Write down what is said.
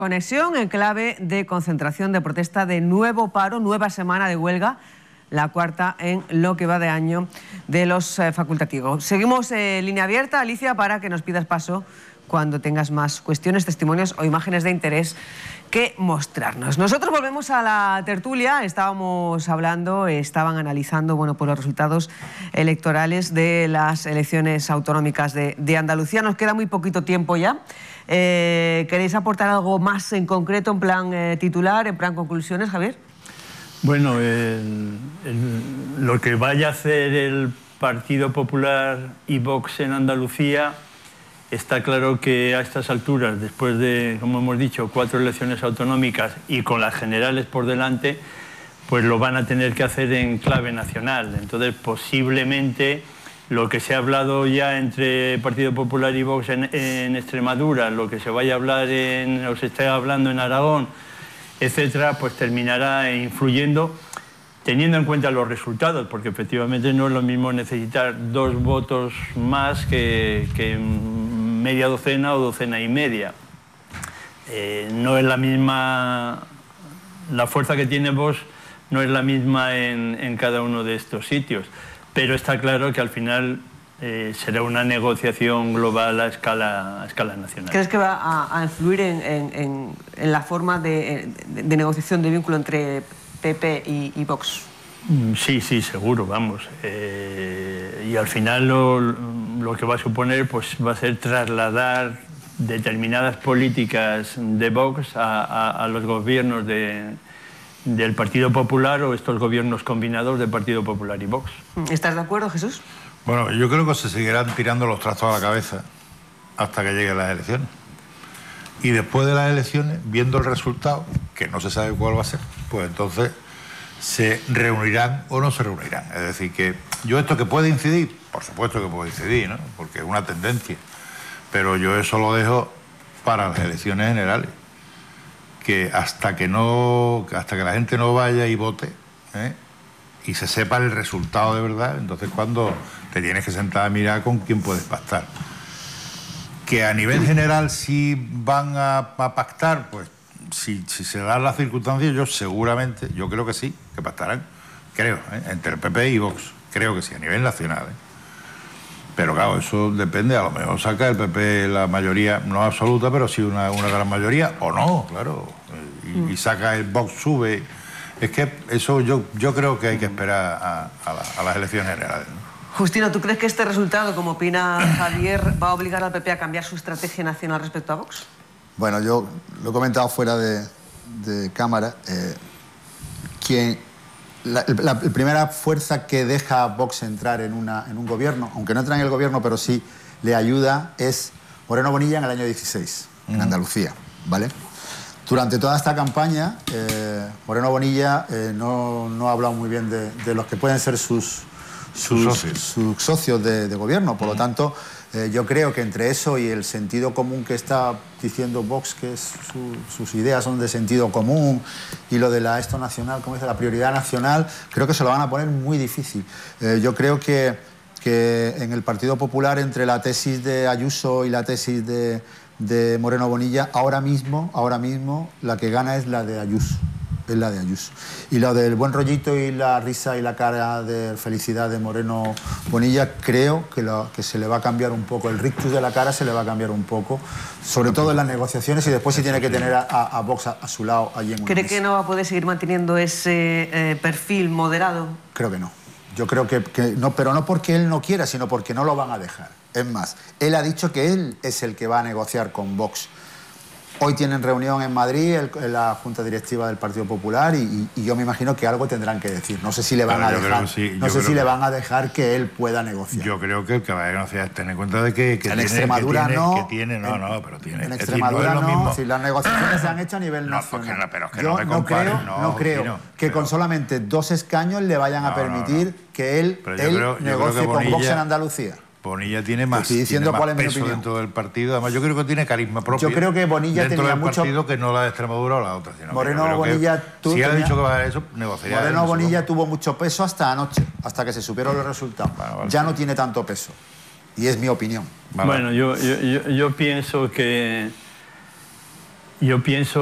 Conexión en clave de concentración de protesta de nuevo paro, nueva semana de huelga, la cuarta en lo que va de año de los facultativos. Seguimos en línea abierta, Alicia, para que nos pidas paso cuando tengas más cuestiones, testimonios o imágenes de interés que mostrarnos. Nosotros volvemos a la tertulia. Estábamos hablando, estaban analizando pues los resultados electorales de las elecciones autonómicas de Andalucía. Nos queda muy poquito tiempo ya. ¿Queréis aportar algo más en concreto, en plan titular, en plan conclusiones, Javier? Bueno, lo que vaya a hacer el Partido Popular y Vox en Andalucía, está claro que a estas alturas, después de, como hemos dicho, 4 elecciones autonómicas y con las generales por delante, pues lo van a tener que hacer en clave nacional. Entonces, posiblemente lo que se ha hablado ya entre Partido Popular y Vox en Extremadura, lo que se vaya a hablar o se esté hablando en Aragón, etcétera, pues terminará influyendo, teniendo en cuenta los resultados, porque efectivamente no es lo mismo necesitar 2 votos más que media docena o docena y media. No es la misma, la fuerza que tiene Vox no es la misma en cada uno de estos sitios, pero está claro que al final será una negociación global a escala nacional. ¿Crees que va a influir en la forma de negociación de vínculo entre PP y Vox? Sí, seguro, vamos. Y al final lo que va a suponer pues, va a ser trasladar determinadas políticas de Vox a los gobiernos del Partido Popular o estos gobiernos combinados del Partido Popular y Vox. ¿Estás de acuerdo, Jesús? Bueno, yo creo que se seguirán tirando los trastos a la cabeza hasta que lleguen las elecciones. Y después de las elecciones, viendo el resultado, que no se sabe cuál va a ser, pues entonces se reunirán o no se reunirán. Es decir, que yo esto que puede incidir, por supuesto que puede incidir, ¿no? Porque es una tendencia, pero yo eso lo dejo para las elecciones generales, que hasta que la gente no vaya y vote, y se sepa el resultado de verdad, entonces cuando te tienes que sentar a mirar con quién puedes pactar. Que a nivel general si van a pactar, pues si se dan las circunstancias, yo creo que sí, que pactarán, creo, entre el PP y Vox, creo que sí, a nivel nacional. Pero claro, eso depende, a lo mejor saca el PP la mayoría, no absoluta, pero sí una gran mayoría, o no, claro, y saca el Vox, sube. Es que eso yo creo que hay que esperar a las elecciones generales, ¿no? Justino, ¿tú crees que este resultado, como opina Javier, va a obligar al PP a cambiar su estrategia nacional respecto a Vox? Bueno, yo lo he comentado fuera de cámara. La primera fuerza que deja a Vox entrar en un gobierno, aunque no entra en el gobierno, pero sí le ayuda, es Moreno Bonilla en el año 16, en Andalucía, ¿vale? Durante toda esta campaña, Moreno Bonilla no ha hablado muy bien de los que pueden ser sus socios de gobierno. Por lo tanto, yo creo que entre eso y el sentido común que está diciendo Vox, que sus ideas son de sentido común, y lo de esto nacional, como dice, la prioridad nacional, creo que se lo van a poner muy difícil. Yo creo que en el Partido Popular, entre la tesis de Ayuso y la tesis de Moreno Bonilla, ahora mismo la que gana es la de Ayuso. Es la de Ayuso. Y lo del buen rollito y la risa y la cara de felicidad de Moreno Bonilla, creo que se le va a cambiar un poco, el rictus de la cara se le va a cambiar un poco, sobre todo en las negociaciones, y después si tiene que tener a Vox a su lado allí en una ¿Cree mesa. que no va a poder seguir manteniendo ese perfil moderado? Creo que no. Yo creo que no, pero no porque él no quiera, sino porque no lo van a dejar. Es más, él ha dicho que él es el que va a negociar con Vox. Hoy tienen reunión en Madrid, la Junta Directiva del Partido Popular, y yo me imagino que algo tendrán que decir. No sé si le van a dejar, le van a dejar que él pueda negociar. Yo creo que el que va a negociar, ten en cuenta de que en Extremadura no. Pero tiene. En Extremadura no, si las negociaciones se han hecho a nivel nacional. Yo no creo que con solamente 2 escaños le vayan a permitir que él negocie con Vox en Andalucía. Bonilla tiene más, peso dentro del partido. Además, yo creo que tiene carisma propio. Yo creo que Bonilla dentro tenía del mucho partido, que no la de Extremadura o la otra. Sino Moreno Bonilla si ha dicho que va a hacer eso, negociaría. Moreno Bonilla tuvo mucho peso hasta anoche, hasta que se supieron los resultados. Vale. Ya no tiene tanto peso. Y es mi opinión. Bueno, yo pienso que Yo pienso